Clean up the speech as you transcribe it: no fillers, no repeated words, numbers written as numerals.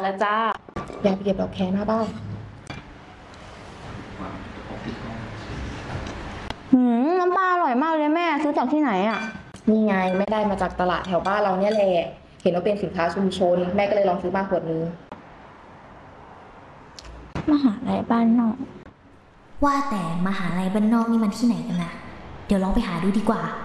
แล้วจ้าอยากไปเก็บดอกแคหน้าบ้านน้ำปลาอร่อยมากเลยแม่ซื้อจากที่ไหนอ่ะนี่ไงไม่ได้มาจากตลาดแถวบ้านเราเนี่ยแหละเห็นว่าเป็นสินค้าชุมชนแม่ก็เลยลองซื้อมาขวดนึงมหาลัยบ้านนอกว่าแต่มหาลัยบ้านนอกนี่มันที่ไหนกันนะเดี๋ยวลองไปหาดูดีกว่า